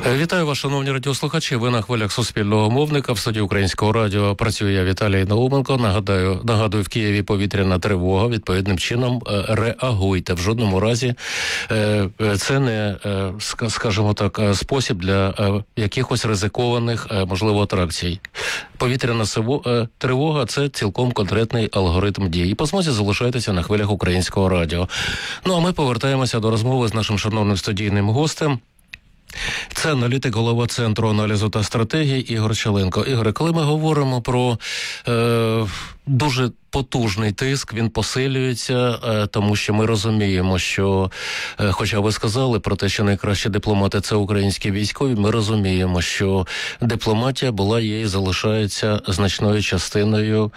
Вітаю вас, шановні радіослухачі. Ви на хвилях Суспільного мовника. В студії Українського радіо працює я, Віталій Науменко. Нагадую, в Києві повітряна тривога. Відповідним чином реагуйте. В жодному разі це не, скажімо так, спосіб для якихось ризикованих, можливо, атракцій. Повітряна тривога – це цілком конкретний алгоритм дій. І по змозі залишайтеся на хвилях Українського радіо. Ну, а ми повертаємося до розмови з нашим шановним студійним гостем. Це аналітик, голова Центру аналізу та стратегії Ігор Чаленко. Ігоре, коли ми говоримо про дуже потужний тиск, він посилюється, тому що ми розуміємо, що, хоча ви сказали про те, що найкращі дипломати – це українські військові, ми розуміємо, що дипломатія була, є і залишається значною частиною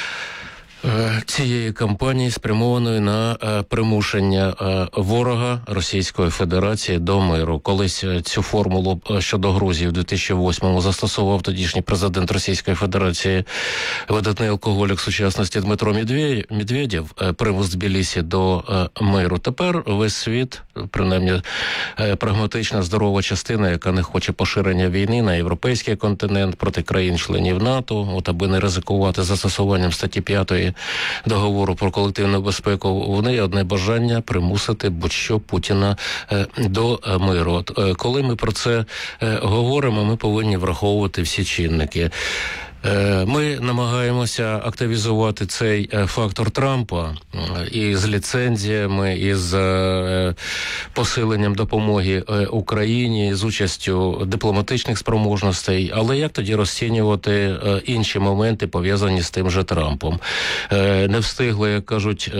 цієї кампанії, спрямованої на примушення ворога Російської Федерації до миру. Колись цю формулу щодо Грузії в 2008-му застосував тодішній президент Російської Федерації, видатний алкоголік сучасності Дмитро Медведєв, примус Тбілісі до миру. Тепер весь світ, принаймні прагматична, здорова частина, яка не хоче поширення війни на європейський континент проти країн-членів НАТО, от аби не ризикувати застосуванням статті 5 договору про колективну безпеку, в неї одне бажання примусити будь-що Путіна до миру. От, коли ми про це говоримо, ми повинні враховувати всі чинники. Ми намагаємося активізувати цей фактор Трампа і з ліцензіями, і з посиленням допомоги Україні, з участю дипломатичних спроможностей. Але як тоді розцінювати інші моменти, пов'язані з тим же Трампом? Не встигли, як кажуть,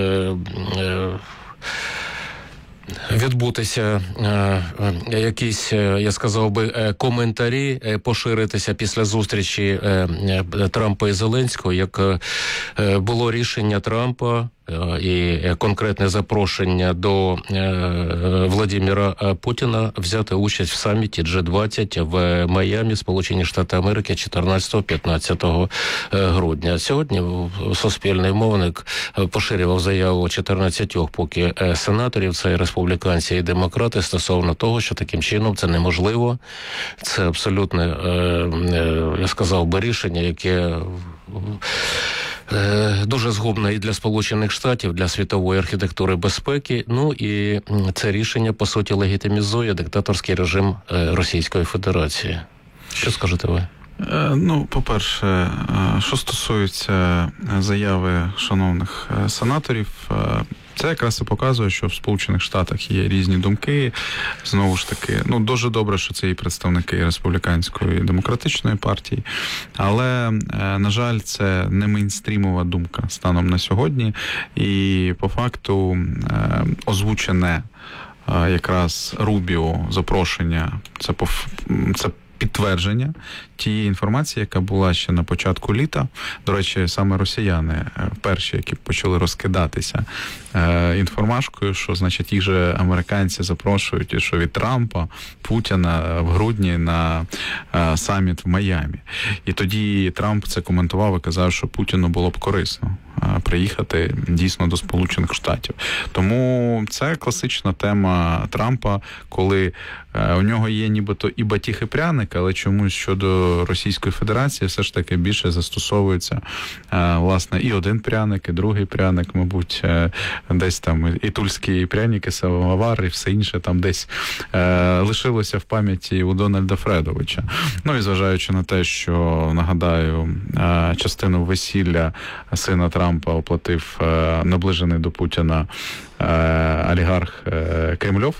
відбутися якісь, я сказав би, коментарі, поширитися після зустрічі Трампа і Зеленського, як було рішення Трампа і конкретне запрошення до Владимира Путіна взяти участь в саміті G20 в Майамі, Сполучені Штати Америки 14-15 грудня. Сьогодні Суспільний мовник поширював заяву 14 поки сенаторів, це республіканці і демократи, стосовно того, що таким чином це неможливо. Це абсолютно, я сказав би, рішення, яке дуже згубне і для Сполучених Штатів, для світової архітектури безпеки. Ну і це рішення, по суті, легітимізує диктаторський режим Російської Федерації. Що скажете ви? Ну, по-перше, що стосується заяви шановних сенаторів, це якраз і показує, що в Сполучених Штатах є різні думки. Знову ж таки, ну, дуже добре, що це і представники республіканської і демократичної партії, але, на жаль, це не мейнстрімова думка станом на сьогодні, і по факту озвучене якраз Рубіо запрошення, це підтвердження тієї інформації, яка була ще на початку літа. До речі, саме росіяни перші, які почали розкидатися інформашкою, що, значить, їх же американці запрошують, що від Трампа, Путіна в грудні на саміт в Майамі. І тоді Трамп це коментував і казав, що Путіну було б корисно приїхати дійсно до Сполучених Штатів. Тому це класична тема Трампа, коли у нього є нібито і батіг, і пряник, але чомусь щодо Російської Федерації все ж таки більше застосовується, власне, і один пряник, і другий пряник, мабуть, десь там і тульські пряники, самовар, і все інше там десь лишилося в пам'яті у Дональда Фредовича. Ну і зважаючи на те, що, нагадаю, частину весілля сина Трампа оплатив наближений до Путіна олігарх Кремльов,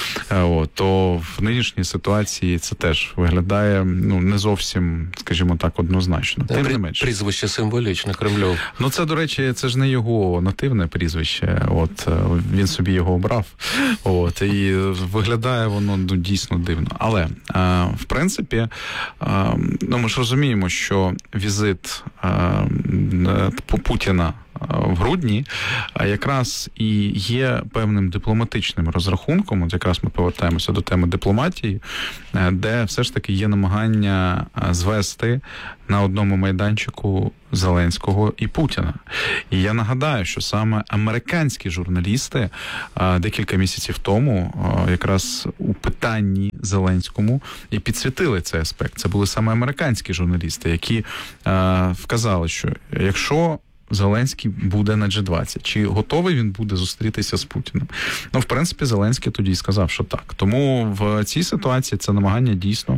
то в нинішній ситуації це теж виглядає, ну, не зовсім, скажімо так, однозначно. Тим не менше. Прізвище символічне, Кремльов. Ну, це, до речі, це ж не його нативне прізвище, він собі його обрав, і виглядає воно, ну, дійсно дивно. Але, в принципі, ну, ми ж розуміємо, що візит Путіна в грудні, якраз і є певним дипломатичним розрахунком, от якраз ми повертаємося до теми дипломатії, де все ж таки є намагання звести на одному майданчику Зеленського і Путіна. І я нагадаю, що саме американські журналісти декілька місяців тому якраз у питанні Зеленському і підсвітили цей аспект. Це були саме американські журналісти, які вказали, що якщо Зеленський буде на G20, чи готовий він буде зустрітися з Путіним? Ну, в принципі, Зеленський тоді сказав, що так. Тому в цій ситуації це намагання дійсно,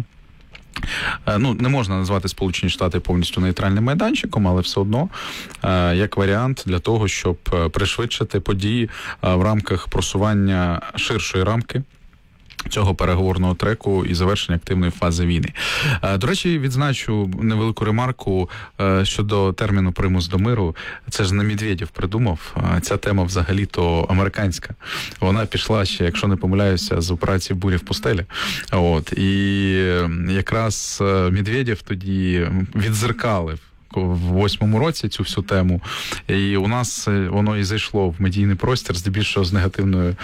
ну, не можна назвати Сполучені Штати повністю нейтральним майданчиком, але все одно як варіант для того, щоб пришвидшити події в рамках просування ширшої рамки цього переговорного треку і завершення активної фази війни. До речі, відзначу невелику ремарку щодо терміну «примус до миру». Це ж не Медведєв придумав. Ця тема взагалі-то американська. Вона пішла ще, якщо не помиляюся, з операції «Буря в пустелі». От. І якраз Медведєв тоді віддзеркалив в 8-му році цю всю тему. І у нас воно і зайшло в медійний простір, здебільшого з негативною,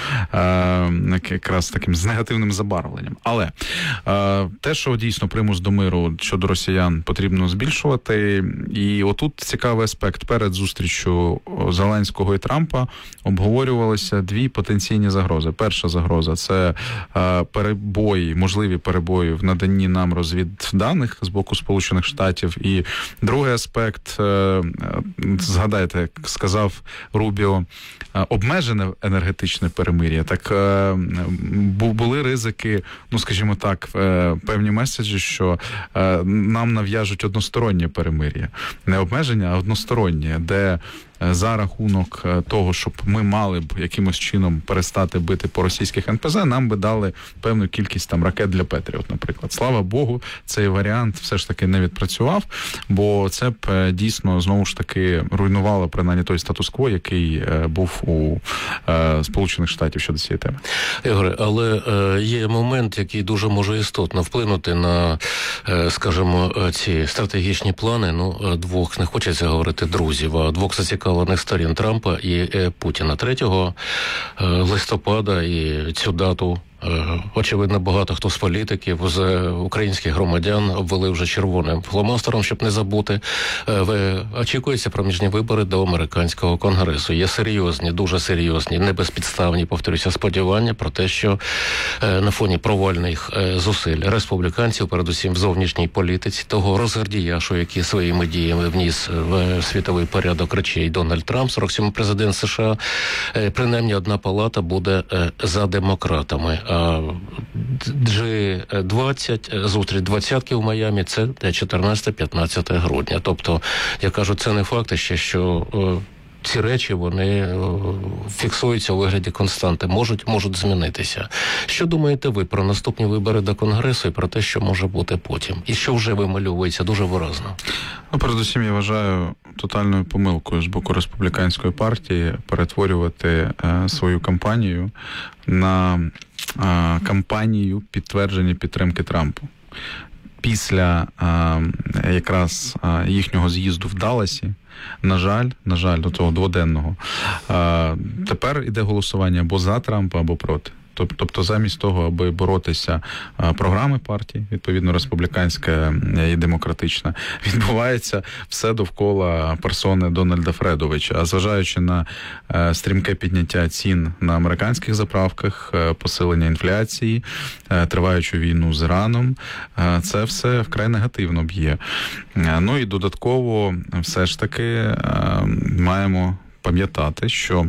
якраз таким з негативним забарвленням. Але те, що дійсно примус до миру щодо росіян потрібно збільшувати. І отут цікавий аспект. Перед зустрічю Зеленського і Трампа обговорювалися дві потенційні загрози. Перша загроза – це перебої, можливі перебої в наданні нам розвідданих з боку Сполучених Штатів. І другий аспект, згадайте, як сказав Рубіо, обмежене енергетичне перемир'я. Так були ризики, ну, скажімо так, певні меседжі, що нам нав'яжуть одностороннє перемир'я. Не обмеження, а одностороннє, де за рахунок того, щоб ми мали б якимось чином перестати бити по російських НПЗ, нам би дали певну кількість там ракет для Петріот, наприклад. Слава Богу, цей варіант все ж таки не відпрацював, бо це б дійсно знову ж таки руйнувало принаймні той статус-кво, який був у Сполучених Штатів щодо цієї теми. Ігоре, але є момент, який дуже може істотно вплинути на, скажімо, ці стратегічні плани, ну, двох, не хочеться говорити друзів, а двох зацікавлених сторін Трампа і Путіна. 3 листопада і цю дату, очевидно, багато хто з політиків, з українських громадян обвели вже червоним фломастером, щоб не забути. Очікуються проміжні вибори до американського конгресу. Є серйозні, дуже серйозні, небезпідставні, повторюся, сподівання про те, що на фоні провальних зусиль республіканців, передусім в зовнішній політиці, того розгардіяшу, який своїми діями вніс в світовий порядок речей Дональд Трамп, 47-й президент США, принаймні одна палата буде за демократами. G20, зустріч двадцятки в Майамі, це 14-15 грудня. Тобто, я кажу, це не факт ще, що ці речі, вони фіксуються у вигляді константи, можуть змінитися. Що думаєте ви про наступні вибори до Конгресу і про те, що може бути потім? І що вже вимальовується дуже виразно? Ну, передусім, я вважаю тотальною помилкою з боку республіканської партії перетворювати свою кампанію на кампанію підтвердження підтримки Трампу. Після якраз їхнього з'їзду в Далласі, на жаль, до того дводенного, тепер іде голосування або за Трампа, або проти. Тобто замість того, аби боротися програми партії, відповідно республіканська і демократична, відбувається все довкола персони Дональда Фредовича. А зважаючи на стрімке підняття цін на американських заправках, посилення інфляції, триваючу війну з Іраном, це все вкрай негативно б'є. Ну і додатково все ж таки маємо пам'ятати, що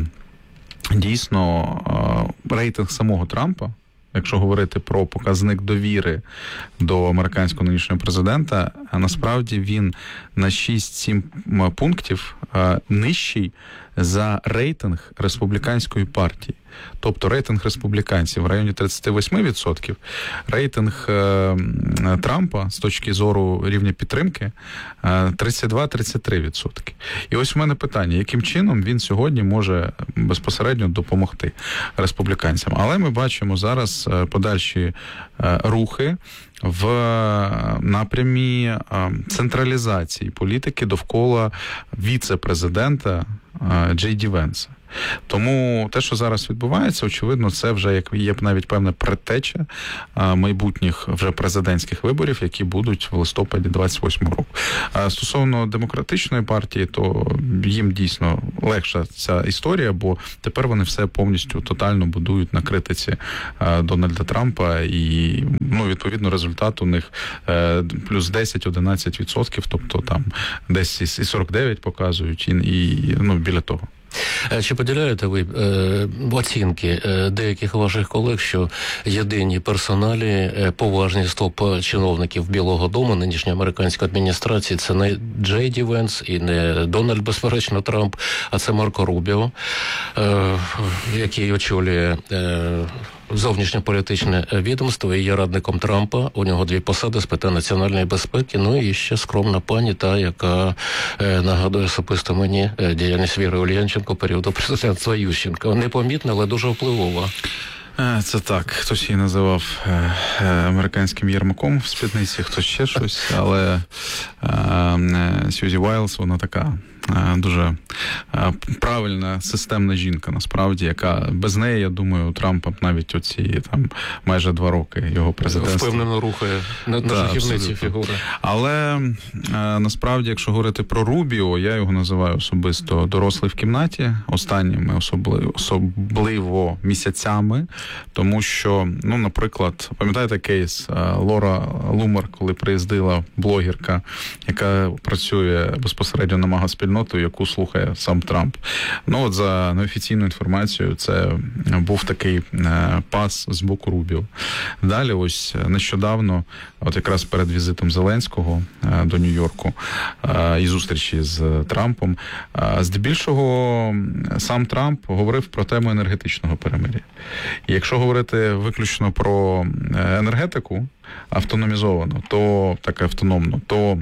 дійсно рейтинг самого Трампа, якщо говорити про показник довіри до американського нинішнього президента, насправді він на 6-7 пунктів нижчий за рейтинг республіканської партії. Тобто рейтинг республіканців в районі 38%, рейтинг Трампа з точки зору рівня підтримки 32-33%. І ось у мене питання, яким чином він сьогодні може безпосередньо допомогти республіканцям. Але ми бачимо зараз подальші рухи в напрямі централізації політики довкола віце-президента Джей Ді Венса. Тому те, що зараз відбувається, очевидно, це вже є навіть певна предтеча майбутніх вже президентських виборів, які будуть в листопаді 28 року. А стосовно демократичної партії, то їм дійсно легша ця історія, бо тепер вони все повністю тотально будують на критиці Дональда Трампа, і відповідно результат у них плюс 10-11%, тобто там десь і 49 показують, і біля того. Чи поділяєте ви оцінки деяких ваших колег, що єдині персоналі, поважні топ-чиновників Білого дому, нинішньої американської адміністрації, це не Джей Ді Венс і не Дональд, безперечно, Трамп, а це Марко Рубіо, який очолює зовнішньополітичне відомство і є радником Трампа. У нього 2 посади з питань національної безпеки. І ще скромна пані, та, яка нагадує особисто мені діяльність Віри Ульянченко періоду президентства Ющенка. Непомітна, але дуже впливова. Це так. Хтось її називав американським Єрмаком в спідниці, хтось ще щось, але Сьюзі Вайлз, вона така дуже правильна, системна жінка, насправді, яка без неї, я думаю, у Трампа навіть оці там майже 2 роки його президентства. Впевнено рухає на шахівниці фігури. Але насправді, якщо говорити про Рубіо, я його називаю особисто дорослий в кімнаті, останніми особливо місяцями, тому що, наприклад, пам'ятаєте кейс Лора Лумер, коли приїздила блогерка, яка працює безпосередньо на мегаспільноту, яку слухає сам Трамп. За неофіційною інформацією, це був такий пас з боку Рубіо. Далі, ось нещодавно, якраз перед візитом Зеленського до Нью-Йорку і зустрічі з Трампом, здебільшого сам Трамп говорив про тему енергетичного перемир'я. І якщо говорити виключно про енергетику автономізовану, то таке автономно, то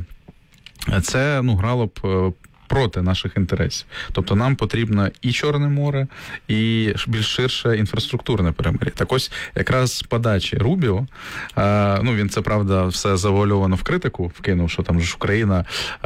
це грало б проти наших інтересів. Тобто нам потрібно і Чорне море, і більш ширше інфраструктурне перемир'я. Так ось якраз з подачі Рубіо, він це, правда, все завуальовано в критику вкинув, що там ж Україна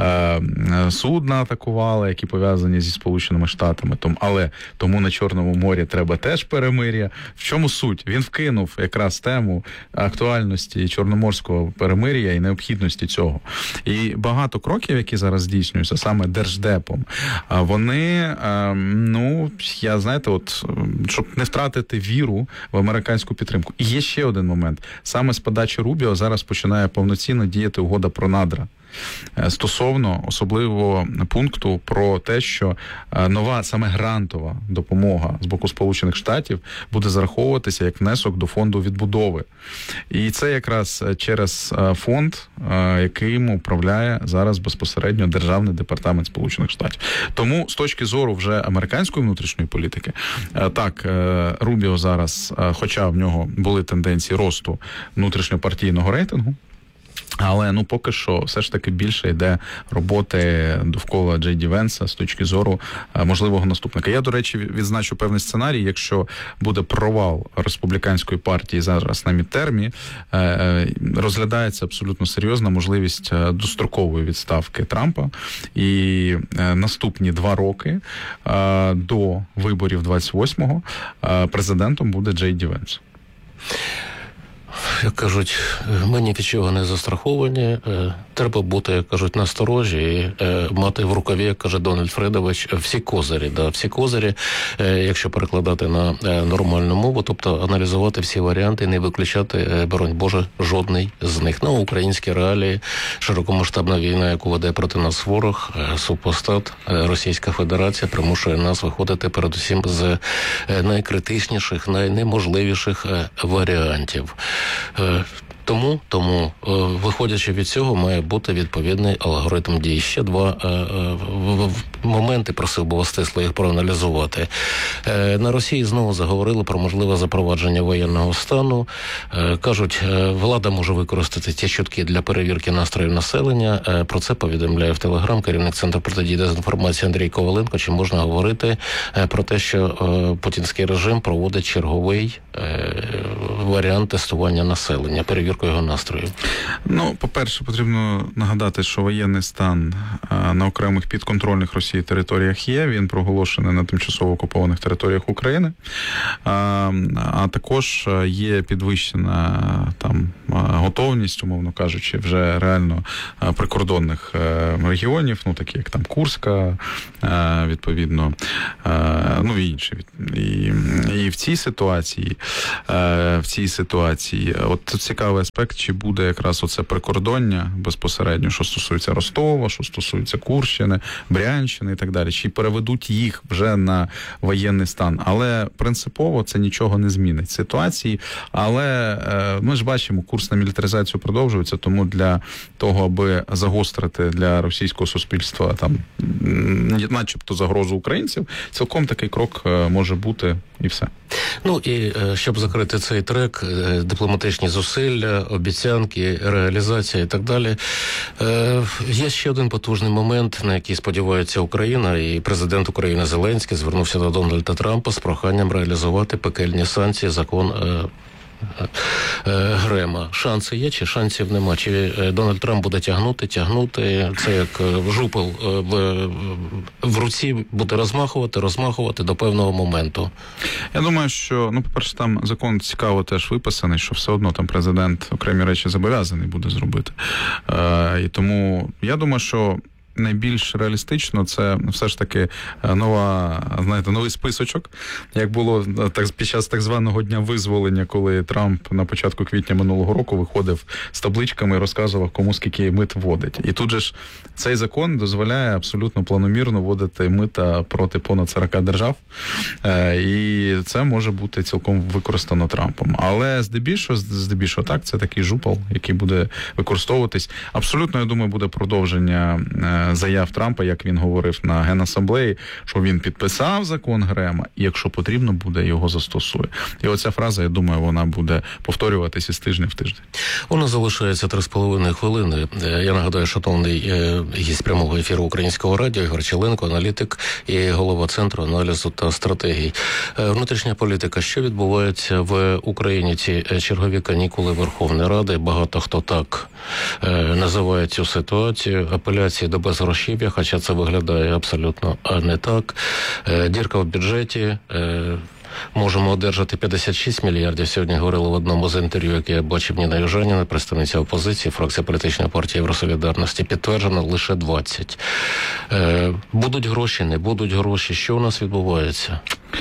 судна атакувала, які пов'язані зі Сполученими Штатами. Але тому на Чорному морі треба теж перемир'я. В чому суть? Він вкинув якраз тему актуальності чорноморського перемир'я і необхідності цього. І багато кроків, які зараз здійснюються, саме Держдепом, вони, щоб не втратити віру в американську підтримку. І є ще один момент. Саме з подачі Рубіо зараз починає повноцінно діяти угода про надра. Стосовно особливого пункту про те, що нова саме грантова допомога з боку Сполучених Штатів буде зараховуватися як внесок до фонду відбудови. І це якраз через фонд, яким управляє зараз безпосередньо Державний департамент Сполучених Штатів. Тому з точки зору вже американської внутрішньої політики, так, Рубіо зараз, хоча в нього були тенденції росту внутрішньопартійного рейтингу, але поки що все ж таки більше йде роботи довкола Джей Ді Венса з точки зору можливого наступника. Я, до речі, відзначу певний сценарій, якщо буде провал республіканської партії зараз на мідтермі, розглядається абсолютно серйозна можливість дострокової відставки Трампа, і наступні 2 роки до виборів 28-го президентом буде Джей Ді Венс. Як кажуть, ми ні від чого не застраховані. Треба бути, як кажуть, насторожі і мати в рукаві, як каже Дональд Фредович, всі козирі. Всі козирі, якщо перекладати на нормальну мову, тобто аналізувати всі варіанти і не виключати, боронь Боже, жодний з них. На українські реалії, широкомасштабна війна, яку веде проти нас ворог, супостат, Російська Федерація примушує нас виходити передусім з найкритичніших, найнеможливіших варіантів. Тому, виходячи від цього, має бути відповідний алгоритм дій. Ще 2 моменти просив би вас стисло їх проаналізувати. На Росії знову заговорили про можливе запровадження воєнного стану. Кажуть, влада може використати ті чутки для перевірки настроїв населення. Про це повідомляє в Телеграм керівник Центру протидії дезінформації Андрій Коваленко. Чи можна говорити про те, що путінський режим проводить черговий варіант тестування населення, перевірку його настроїв? По-перше, потрібно нагадати, що воєнний стан на окремих підконтрольних Росії Росії територіях є. Він проголошений на тимчасово окупованих територіях України. А також є підвищена там готовність, умовно кажучи, вже реально прикордонних регіонів, ну такі як там Курська, відповідно, ну і інші. І в цій ситуації, от цікавий аспект, чи буде якраз оце прикордоння безпосередньо, що стосується Ростова, що стосується Курщини, Брянщини і так далі, чи переведуть їх вже на воєнний стан. Але принципово це нічого не змінить ситуації. Але ми ж бачимо, курс на мілітаризацію продовжується, тому для того, аби загострити для російського суспільства там начебто загрозу українців, цілком такий крок може бути і все. Ну і щоб закрити цей трек, дипломатичні зусилля, обіцянки, реалізація і так далі. Є ще один потужний момент, на який сподівається Україна, і президент України Зеленський звернувся до Дональда Трампа з проханням реалізувати пекельні санкції, закон Грема. Шанси є, чи шансів нема? Чи Дональд Трамп буде тягнути? Це як жупел в руці буде розмахувати до певного моменту. Я думаю, що, по-перше, там закон цікаво теж виписаний, що все одно там президент окремі речі зобов'язаний буде зробити. І тому я думаю, що найбільш реалістично це все ж таки новий списочок, як було під час так званого Дня визволення, коли Трамп на початку квітня минулого року виходив з табличками і розказував, кому скільки мит вводить. І тут же ж цей закон дозволяє абсолютно планомірно вводити мита проти понад 40 держав, і це може бути цілком використано Трампом. Але здебільшого так, це такий жупел, який буде використовуватись. Абсолютно, я думаю, буде продовження заяв Трампа, як він говорив на Генасамблеї, що він підписав закон Грема, і якщо потрібно буде, його застосує. І оця фраза, я думаю, вона буде повторюватися з тижня в тиждень. У нас залишається 3,5 хвилини. Я нагадаю, шановний гість прямого ефіру Українського радіо Ігор Челенко, аналітик і голова Центру аналізу та стратегій. Внутрішня політика. Що відбувається в Україні? Ці чергові канікули Верховної Ради. Багато хто так називає цю ситуацію. Апеляції до безгрошів'я, хоча це виглядає абсолютно не так. Дірка в бюджеті. Можемо одержати 56 мільярдів. Сьогодні говорили в одному з інтерв'ю, яке я бачив Ніна Южаніна, представниця опозиції, фракція політичної партії Євросолідарності, підтверджено лише 20. Будуть гроші, не будуть гроші. Що у нас відбувається?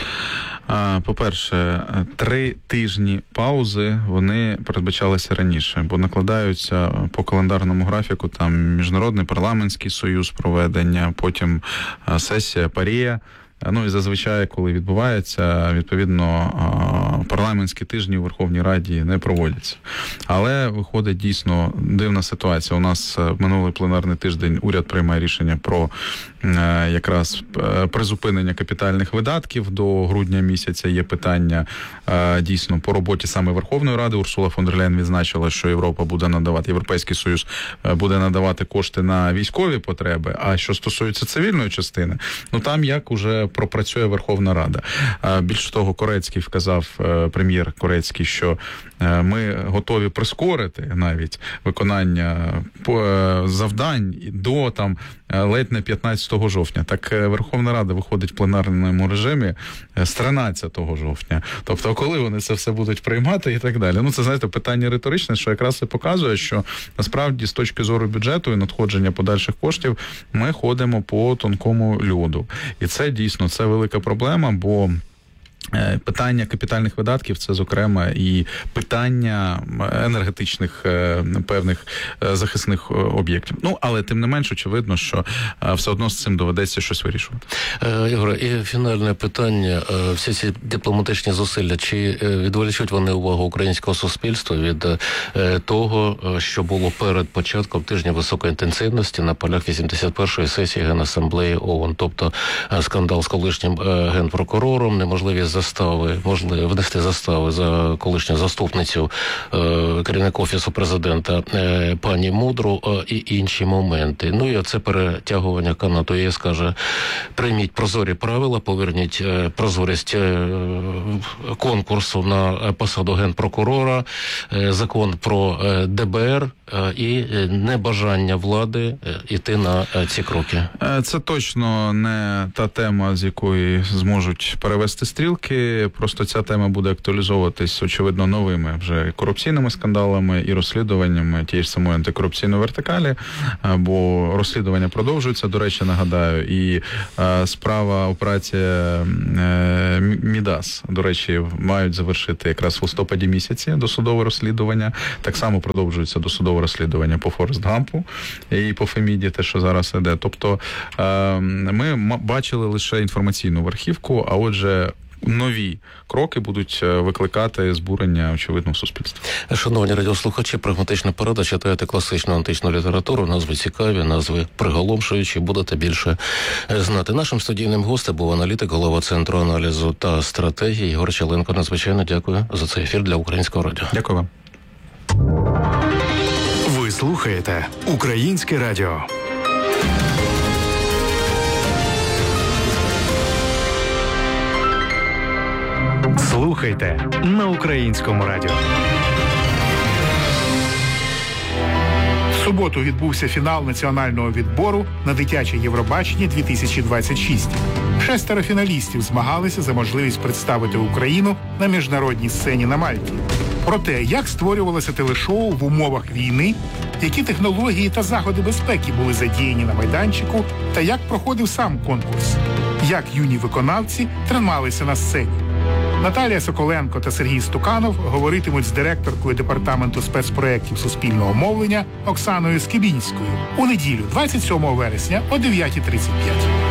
По-перше, 3 тижні паузи, вони передбачалися раніше, бо накладаються по календарному графіку там Міжнародний парламентський союз проведення, потім сесія ПАРЄ. Ну і зазвичай, коли відбувається, відповідно, парламентські тижні у Верховній Раді не проводяться. Але виходить дійсно дивна ситуація. У нас минулий пленарний тиждень уряд приймає рішення про якраз призупинення капітальних видатків. До грудня місяця є питання дійсно по роботі саме Верховної Ради. Урсула фон дер Ляєн відзначила, що Європа буде надавати, Європейський Союз буде надавати кошти на військові потреби. А що стосується цивільної частини, там як уже пропрацює Верховна Рада. Більше того, Корецький вказав, прем'єр Корецький, що ми готові прискорити навіть виконання завдань до там ледь не 15 жовтня. Так Верховна Рада виходить в пленарному режимі з 13 жовтня. Тобто, коли вони це все будуть приймати і так далі. Це, знаєте, питання риторичне, що якраз і показує, що насправді з точки зору бюджету і надходження подальших коштів ми ходимо по тонкому льоду. І це дійсно, це велика проблема, бо питання капітальних видатків – це, зокрема, і питання енергетичних певних захисних об'єктів. Але, тим не менш, очевидно, що все одно з цим доведеться щось вирішувати. Ігоре, і фінальне питання. Всі ці дипломатичні зусилля, чи відволічуть вони увагу українського суспільства від того, що було перед початком тижня високої інтенсивності на полях 81-ї сесії Генасамблеї ООН? Тобто скандал з колишнім генпрокурором, неможливість внести застави за колишню заступницю керівника Офісу президента пані Мудру і інші моменти. Ну і оце перетягування канату. ЄС каже, прийміть прозорі правила, поверніть прозорість конкурсу на посаду генпрокурора, закон про ДБР і небажання влади йти на ці кроки. Це точно не та тема, з якої зможуть перевести стрілки. Просто ця тема буде актуалізовуватись, очевидно, новими вже корупційними скандалами і розслідуваннями тієї ж самої антикорупційної вертикалі, бо розслідування продовжується, до речі, нагадаю, і справа, операція Мідас, до речі, мають завершити якраз в листопаді місяці досудове розслідування. Так само продовжується досудове розслідування по Форест Гампу і по Феміді, те, що зараз іде. Тобто ми бачили лише інформаційну верхівку, а отже, нові кроки будуть викликати збурення, очевидно, в суспільстві. Шановні радіослухачі, прагматична порада, читайте класичну античну літературу, назви цікаві, назви приголомшуючі, будете більше знати. Нашим студійним гостем був аналітик, голова Центру аналізу та стратегії Єгор Чаленко. Надзвичайно дякую за цей ефір для Українського радіо. Дякую вам. Ви слухаєте Українське радіо. Слухайте на Українському радіо. В суботу відбувся фінал національного відбору на дитяче Євробачення 2026. 6 фіналістів змагалися за можливість представити Україну на міжнародній сцені на Мальті. Про те, як створювалося телешоу в умовах війни, які технології та заходи безпеки були задіяні на майданчику, та як проходив сам конкурс, як юні виконавці трималися на сцені. Наталія Соколенко та Сергій Стуканов говоритимуть з директоркою Департаменту спецпроєктів суспільного мовлення Оксаною Скибінською у неділю, 27 вересня о 9:35.